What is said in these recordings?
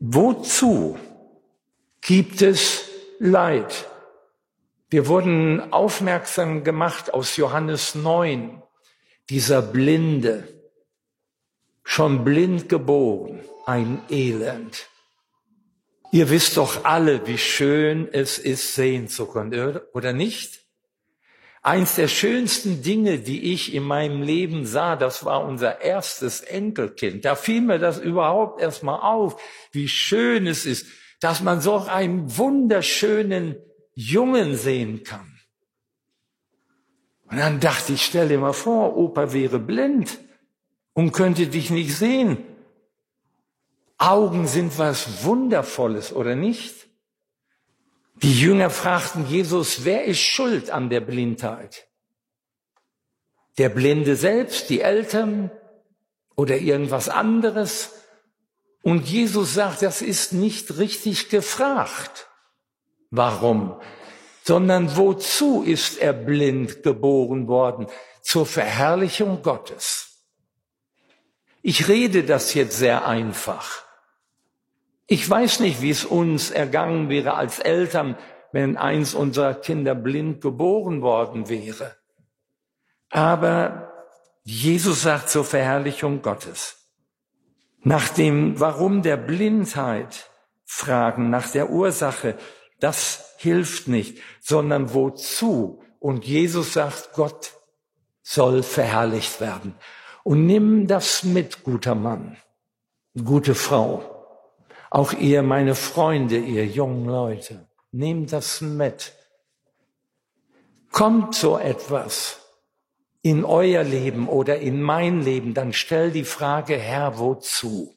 Wozu gibt es Leid? Wir wurden aufmerksam gemacht aus Johannes 9, dieser Blinde, schon blind geboren, ein Elend. Ihr wisst doch alle, wie schön es ist, sehen zu können, oder nicht? Eins der schönsten Dinge, die ich in meinem Leben sah, das war unser erstes Enkelkind. Da fiel mir das überhaupt erstmal auf, wie schön es ist, dass man so einen wunderschönen Jungen sehen kann. Und dann dachte ich, stell dir mal vor, Opa wäre blind und könnte dich nicht sehen. Augen sind was Wundervolles, oder nicht? Die Jünger fragten Jesus, wer ist schuld an der Blindheit? Der Blinde selbst, die Eltern oder irgendwas anderes? Und Jesus sagt, das ist nicht richtig gefragt. Warum? Sondern wozu ist er blind geboren worden? Zur Verherrlichung Gottes. Ich rede das jetzt sehr einfach. Ich weiß nicht, wie es uns ergangen wäre als Eltern, wenn eins unserer Kinder blind geboren worden wäre. Aber Jesus sagt zur Verherrlichung Gottes. Nach dem Warum der Blindheit fragen, nach der Ursache, das hilft nicht, sondern wozu? Und Jesus sagt, Gott soll verherrlicht werden. Und nimm das mit, guter Mann, gute Frau. Auch ihr, meine Freunde, ihr jungen Leute, nehmt das mit. Kommt so etwas in euer Leben oder in mein Leben, dann stell die Frage, Herr, wozu?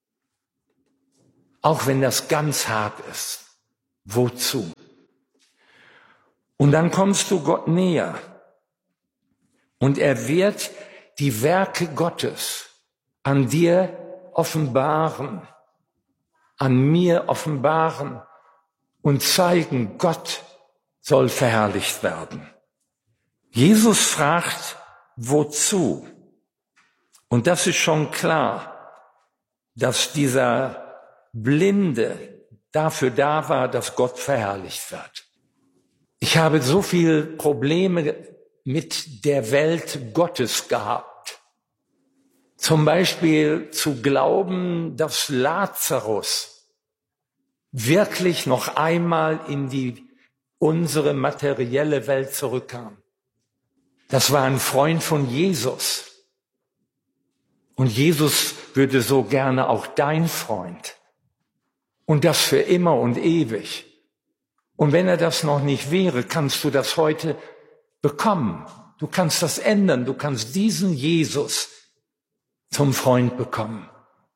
Auch wenn das ganz hart ist, wozu? Und dann kommst du Gott näher und er wird die Werke Gottes an dir offenbaren, an mir offenbaren und zeigen, Gott soll verherrlicht werden. Jesus fragt, wozu? Und das ist schon klar, dass dieser Blinde dafür da war, dass Gott verherrlicht wird. Ich habe so viele Probleme mit der Welt Gottes gehabt. Zum Beispiel zu glauben, dass Lazarus wirklich noch einmal in unsere materielle Welt zurückkam. Das war ein Freund von Jesus. Und Jesus würde so gerne auch dein Freund. Und das für immer und ewig. Und wenn er das noch nicht wäre, kannst du das heute bekommen. Du kannst das ändern. Du kannst diesen Jesus zum Freund bekommen.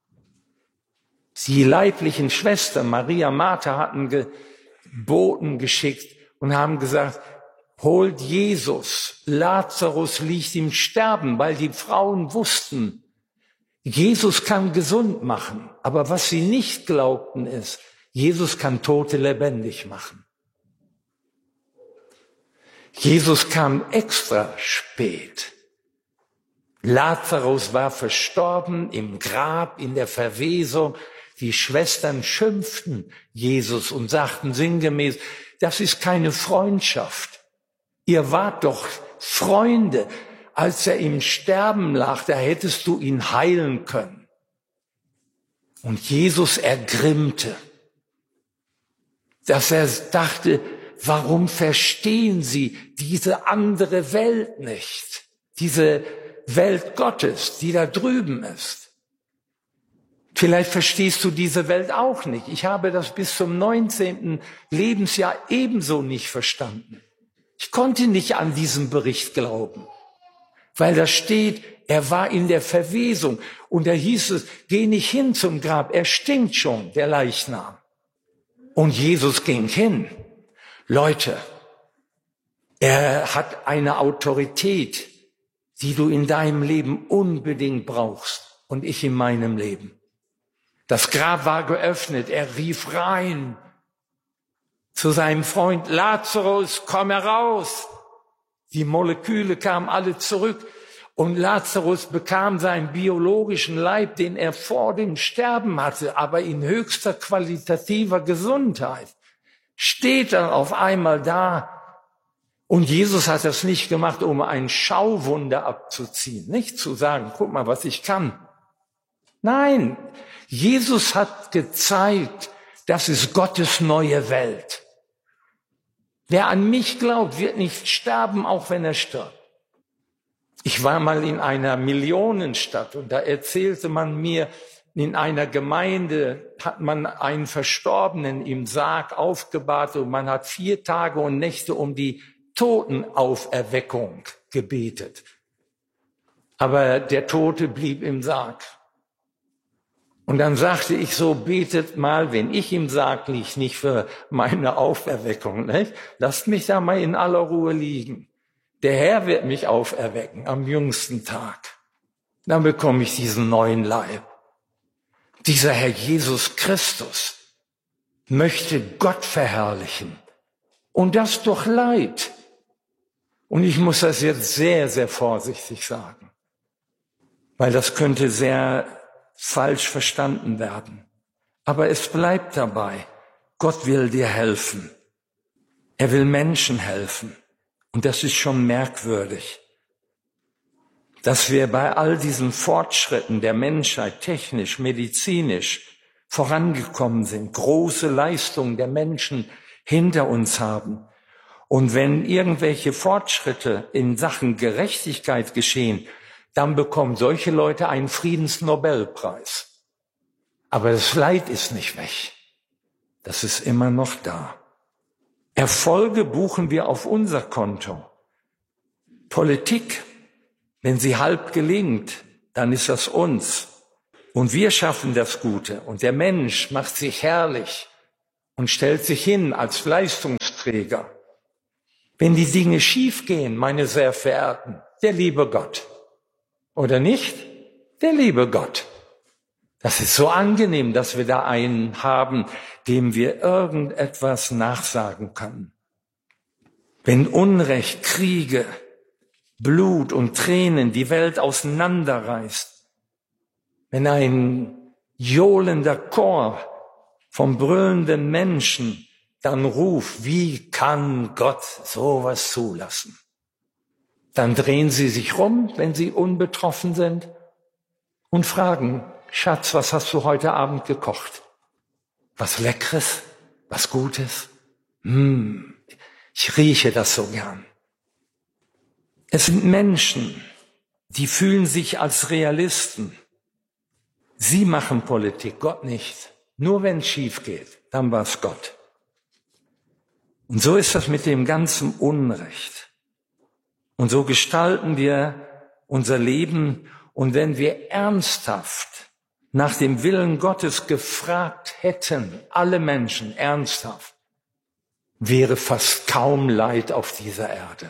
Die leiblichen Schwestern Maria, Martha hatten Boten geschickt und haben gesagt, holt Jesus, Lazarus liegt im Sterben, weil die Frauen wussten, Jesus kann gesund machen. Aber was sie nicht glaubten ist, Jesus kann Tote lebendig machen. Jesus kam extra spät. Lazarus war verstorben im Grab, in der Verwesung. Die Schwestern schimpften Jesus und sagten sinngemäß, das ist keine Freundschaft. Ihr wart doch Freunde. Als er im Sterben lag, da hättest du ihn heilen können. Und Jesus ergrimmte, dass er dachte, warum verstehen sie diese andere Welt nicht? Diese Welt Gottes, die da drüben ist. Vielleicht verstehst du diese Welt auch nicht. Ich habe das bis zum 19. Lebensjahr ebenso nicht verstanden. Ich konnte nicht an diesen Bericht glauben, weil da steht, er war in der Verwesung und da hieß es, geh nicht hin zum Grab, er stinkt schon, der Leichnam. Und Jesus ging hin. Leute, er hat eine Autorität, die du in deinem Leben unbedingt brauchst und ich in meinem Leben. Das Grab war geöffnet, er rief rein zu seinem Freund, Lazarus, komm heraus. Die Moleküle kamen alle zurück Und Lazarus bekam seinen biologischen Leib, den er vor dem Sterben hatte, aber in höchster qualitativer Gesundheit, steht dann auf einmal da. Und Jesus hat das nicht gemacht, um ein Schauwunder abzuziehen, nicht zu sagen, guck mal, was ich kann. Nein, Jesus hat gezeigt, das ist Gottes neue Welt. Wer an mich glaubt, wird nicht sterben, auch wenn er stirbt. Ich war mal in einer Millionenstadt und da erzählte man mir, in einer Gemeinde hat man einen Verstorbenen im Sarg aufgebahrt und man hat 4 Tage und Nächte um die Totenauferweckung gebetet. Aber der Tote blieb im Sarg. Und dann sagte ich so, betet mal, wenn ich im Sarg liege, nicht für meine Auferweckung, nicht? Lasst mich da mal in aller Ruhe liegen. Der Herr wird mich auferwecken am jüngsten Tag. Dann bekomme ich diesen neuen Leib. Dieser Herr Jesus Christus möchte Gott verherrlichen. Und das durch Leid. Und ich muss das jetzt sehr, sehr vorsichtig sagen. Weil das könnte sehr falsch verstanden werden. Aber es bleibt dabei. Gott will dir helfen. Er will Menschen helfen. Und das ist schon merkwürdig, dass wir bei all diesen Fortschritten der Menschheit, technisch, medizinisch, vorangekommen sind, große Leistungen der Menschen hinter uns haben. Und wenn irgendwelche Fortschritte in Sachen Gerechtigkeit geschehen, dann bekommen solche Leute einen Friedensnobelpreis. Aber das Leid ist nicht weg. Das ist immer noch da. Erfolge buchen wir auf unser Konto. Politik, wenn sie halb gelingt, dann ist das uns. Und wir schaffen das Gute. Und der Mensch macht sich herrlich und stellt sich hin als Leistungsträger. Wenn die Dinge schiefgehen, meine sehr Verehrten, der liebe Gott. Oder nicht? Der liebe Gott. Das ist so angenehm, dass wir da einen haben, dem wir irgendetwas nachsagen können. Wenn Unrecht, Kriege, Blut und Tränen die Welt auseinanderreißt, wenn ein johlender Chor vom brüllenden Menschen dann ruft, wie kann Gott sowas zulassen? Dann drehen sie sich rum, wenn sie unbetroffen sind, und fragen, Schatz, was hast du heute Abend gekocht? Was Leckeres? Was Gutes? Ich rieche das so gern. Es sind Menschen, die fühlen sich als Realisten. Sie machen Politik, Gott nicht. Nur wenn es schief geht, dann war es Gott. Und so ist das mit dem ganzen Unrecht. Und so gestalten wir unser Leben. Und wenn wir ernsthaft nach dem Willen Gottes gefragt hätten, alle Menschen ernsthaft, wäre fast kaum Leid auf dieser Erde.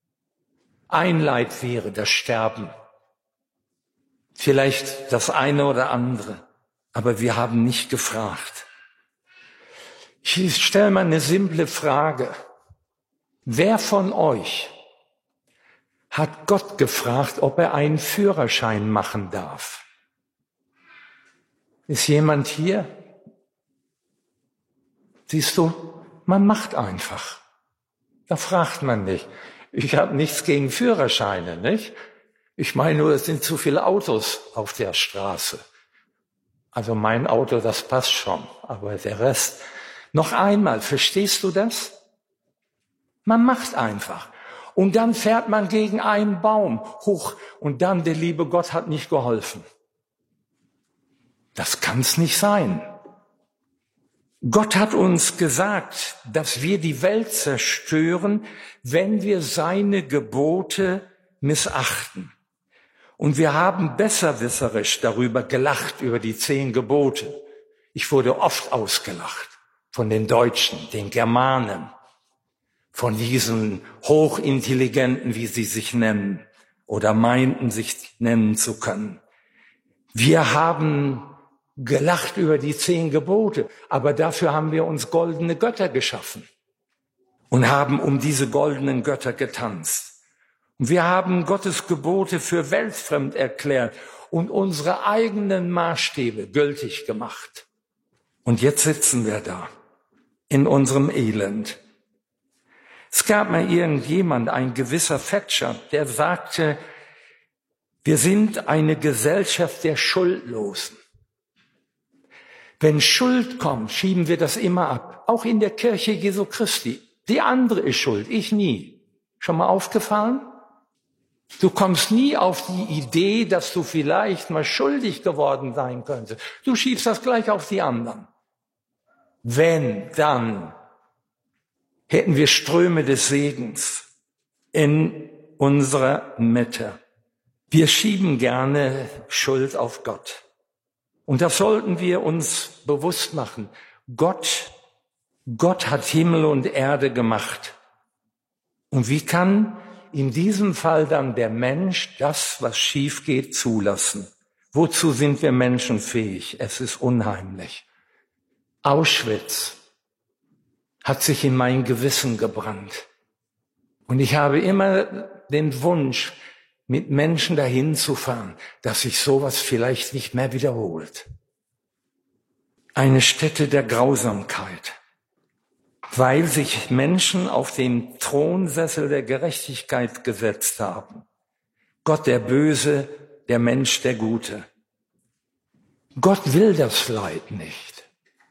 Ein Leid wäre das Sterben. Vielleicht das eine oder andere. Aber wir haben nicht gefragt. Ich stelle mal eine simple Frage. Wer von euch hat Gott gefragt, ob er einen Führerschein machen darf? Ist jemand hier? Siehst du, man macht einfach. Da fragt man nicht. Ich habe nichts gegen Führerscheine, nicht? Ich meine nur, es sind zu viele Autos auf der Straße. Also mein Auto, das passt schon, aber der Rest. Noch einmal, verstehst du das? Man macht einfach. Und dann fährt man gegen einen Baum hoch und dann der liebe Gott hat nicht geholfen. Das kann's nicht sein. Gott hat uns gesagt, dass wir die Welt zerstören, wenn wir seine Gebote missachten. Und wir haben besserwisserisch darüber gelacht, über die 10 Gebote. Ich wurde oft ausgelacht von den Deutschen, den Germanen, von diesen Hochintelligenten, wie sie sich nennen oder meinten, sich nennen zu können. Wir haben gelacht über die 10 Gebote, aber dafür haben wir uns goldene Götter geschaffen und haben um diese goldenen Götter getanzt. Und wir haben Gottes Gebote für weltfremd erklärt und unsere eigenen Maßstäbe gültig gemacht. Und jetzt sitzen wir da in unserem Elend. Es gab mal irgendjemand, ein gewisser Thatcher, der sagte, wir sind eine Gesellschaft der Schuldlosen. Wenn Schuld kommt, schieben wir das immer ab. Auch in der Kirche Jesu Christi. Die andere ist schuld, ich nie. Schon mal aufgefallen? Du kommst nie auf die Idee, dass du vielleicht mal schuldig geworden sein könntest. Du schiebst das gleich auf die anderen. Wenn, dann hätten wir Ströme des Segens in unserer Mitte. Wir schieben gerne Schuld auf Gott. Und das sollten wir uns bewusst machen. Gott hat Himmel und Erde gemacht. Und wie kann in diesem Fall dann der Mensch das, was schief geht, zulassen? Wozu sind wir Menschen fähig? Es ist unheimlich. Auschwitz hat sich in mein Gewissen gebrannt. Und ich habe immer den Wunsch, mit Menschen dahin zu fahren, dass sich sowas vielleicht nicht mehr wiederholt. Eine Stätte der Grausamkeit, weil sich Menschen auf den Thronsessel der Gerechtigkeit gesetzt haben. Gott der Böse, der Mensch der Gute. Gott will das Leid nicht.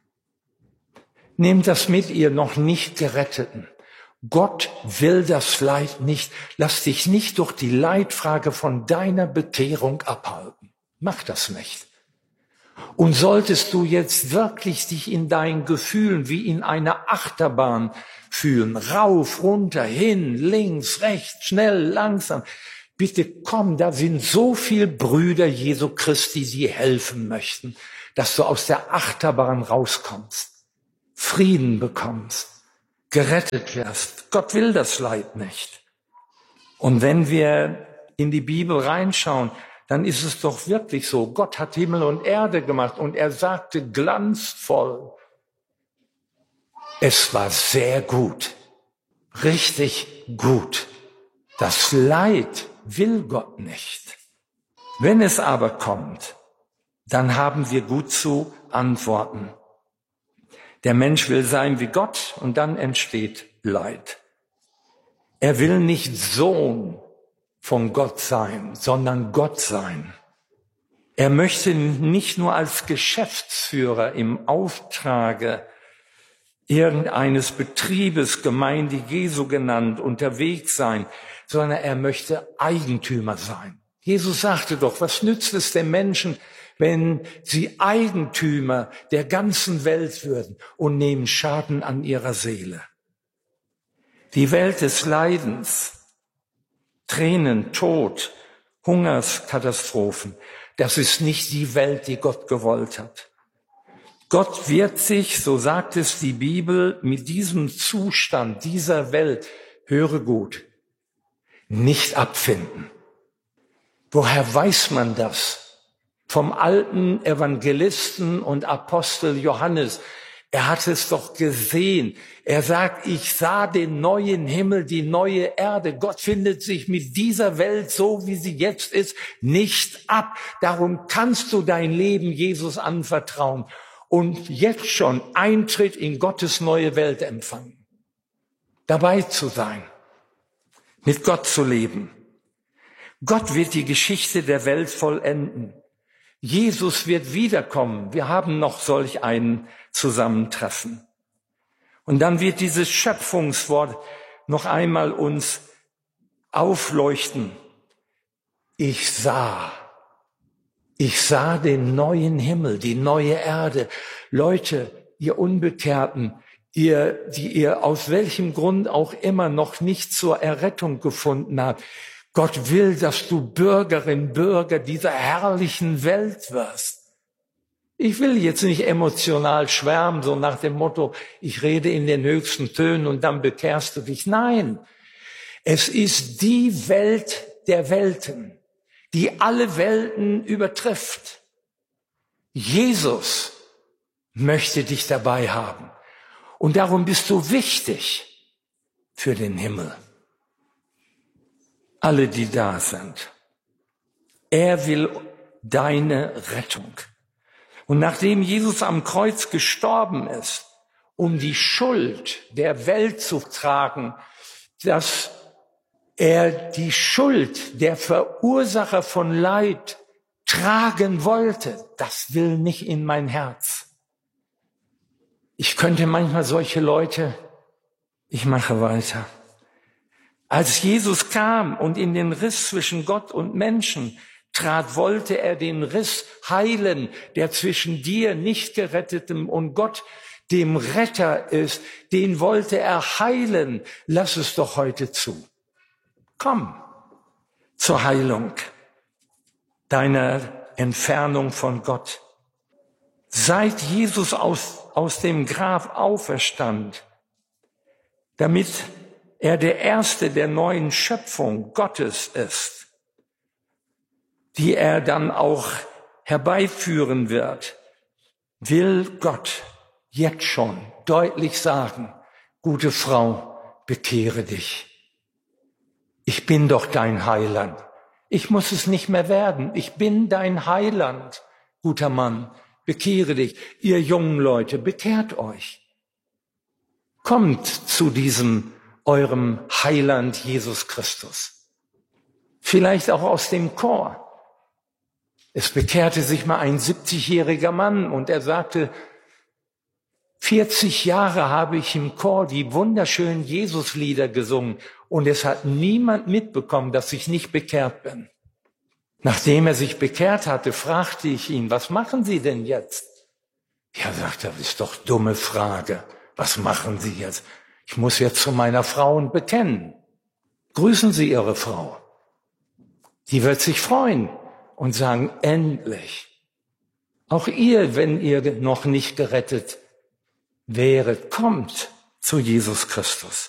Nehmt das mit, ihr noch nicht Geretteten. Gott will das Leid nicht. Lass dich nicht durch die Leitfrage von deiner Bekehrung abhalten. Mach das nicht. Und solltest du jetzt wirklich dich in deinen Gefühlen wie in einer Achterbahn fühlen, rauf, runter, hin, links, rechts, schnell, langsam, bitte komm, da sind so viele Brüder Jesu Christi, die helfen möchten, dass du aus der Achterbahn rauskommst, Frieden bekommst, gerettet wirst. Gott will das Leid nicht. Und wenn wir in die Bibel reinschauen, dann ist es doch wirklich so. Gott hat Himmel und Erde gemacht und er sagte glanzvoll, es war sehr gut, richtig gut. Das Leid will Gott nicht. Wenn es aber kommt, dann haben wir gut zu antworten. Der Mensch will sein wie Gott und dann entsteht Leid. Er will nicht Sohn von Gott sein, sondern Gott sein. Er möchte nicht nur als Geschäftsführer im Auftrage irgendeines Betriebes, Gemeinde Jesu genannt, unterwegs sein, sondern er möchte Eigentümer sein. Jesus sagte doch, was nützt es den Menschen, wenn sie Eigentümer der ganzen Welt würden und nehmen Schaden an ihrer Seele? Die Welt des Leidens, Tränen, Tod, Hungerskatastrophen, das ist nicht die Welt, die Gott gewollt hat. Gott wird sich, so sagt es die Bibel, mit diesem Zustand dieser Welt, höre gut, nicht abfinden. Woher weiß man das? Vom alten Evangelisten und Apostel Johannes. Er hat es doch gesehen. Er sagt, ich sah den neuen Himmel, die neue Erde. Gott findet sich mit dieser Welt, so wie sie jetzt ist, nicht ab. Darum kannst du dein Leben Jesus anvertrauen und jetzt schon Eintritt in Gottes neue Welt empfangen. Dabei zu sein, mit Gott zu leben. Gott wird die Geschichte der Welt vollenden. Jesus wird wiederkommen. Wir haben noch solch ein Zusammentreffen. Und dann wird dieses Schöpfungswort noch einmal uns aufleuchten. Ich sah den neuen Himmel, die neue Erde. Leute, ihr Unbekehrten, die ihr aus welchem Grund auch immer noch nicht zur Errettung gefunden habt. Gott will, dass du Bürgerin, Bürger dieser herrlichen Welt wirst. Ich will jetzt nicht emotional schwärmen, so nach dem Motto, ich rede in den höchsten Tönen und dann bekehrst du dich. Nein, es ist die Welt der Welten, die alle Welten übertrifft. Jesus möchte dich dabei haben. Und darum bist du wichtig für den Himmel. alle, die da sind. Er will deine Rettung. Und nachdem Jesus am Kreuz gestorben ist, um die Schuld der Welt zu tragen, dass er die Schuld der Verursacher von Leid tragen wollte, das will nicht in mein Herz. Ich könnte manchmal solche Leute, ich mache weiter. Als Jesus kam und in den Riss zwischen Gott und Menschen trat, wollte er den Riss heilen, der zwischen dir, nicht Gerettetem, und Gott, dem Retter, ist. Den wollte er heilen. Lass es doch heute zu. Komm zur Heilung deiner Entfernung von Gott. Seit Jesus aus dem Grab auferstand, damit er der Erste der neuen Schöpfung Gottes ist, die er dann auch herbeiführen wird, will Gott jetzt schon deutlich sagen, gute Frau, bekehre dich. Ich bin doch dein Heiland. Ich muss es nicht mehr werden. Ich bin dein Heiland, guter Mann. Bekehre dich. Ihr jungen Leute, bekehrt euch. Kommt zu diesem eurem Heiland Jesus Christus. Vielleicht auch aus dem Chor. Es bekehrte sich mal ein 70-jähriger Mann und er sagte, 40 Jahre habe ich im Chor die wunderschönen Jesuslieder gesungen und es hat niemand mitbekommen, dass ich nicht bekehrt bin. Nachdem er sich bekehrt hatte, fragte ich ihn, was machen Sie denn jetzt? Er sagte, das ist doch eine dumme Frage. Was machen Sie jetzt? Ich muss jetzt zu meiner Frau und bekennen. Grüßen Sie Ihre Frau. Die wird sich freuen und sagen, endlich. Auch ihr, wenn ihr noch nicht gerettet wäret, kommt zu Jesus Christus.